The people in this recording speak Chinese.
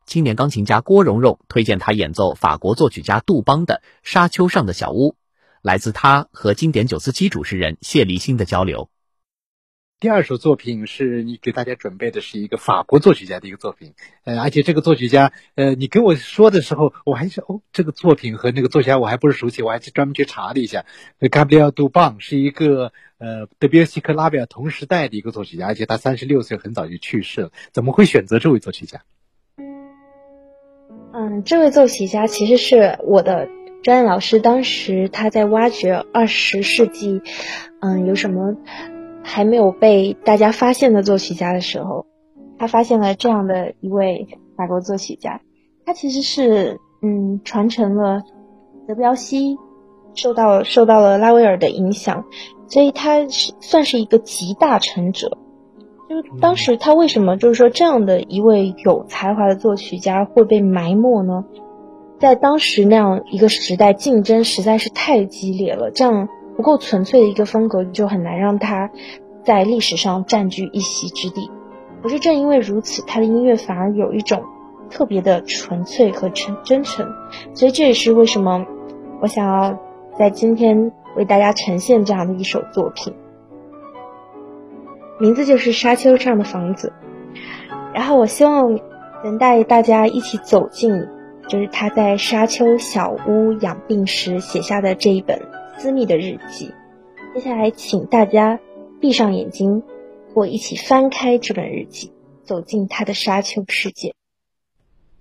青年钢琴家郭蓉蓉推荐他演奏法国作曲家杜邦的《沙丘上的小屋》，来自他和经典947主持人谢立新的交流。 第二首作品是你给大家准备的是一个法国作曲家的一个作品，而且这个作曲家，你跟我说的时候，我还是这个作品和那个作曲家我还不是熟悉，我还专门去查了一下。Gabriel Dubon 是一个德彪西和拉贝尔同时代的一个作曲家，而且他36岁很早就去世了。怎么会选择这位作曲家？ 这位作曲家其实是我的专业老师，当时他在挖掘20世纪，有什么还没有被大家发现的作曲家的时候，他发现了这样的一位法国作曲家。他其实是传承了德彪西，受到了拉威尔的影响，所以他算是一个集大成者。就是当时他为什么就是说这样的一位有才华的作曲家会被埋没呢？在当时那样一个时代，竞争实在是太激烈了，这样不够纯粹的一个风格就很难让他在历史上占据一席之地。可是正因为如此，他的音乐反而有一种特别的纯粹和真诚，所以这也是为什么我想要在今天为大家呈现这样的一首作品，名字就是《沙丘上的房子》。然后我希望能带大家一起走进就是他在沙丘小屋养病时写下的这一本私密的日记。接下来请大家闭上眼睛，或一起翻开这本日记，走进他的沙丘世界。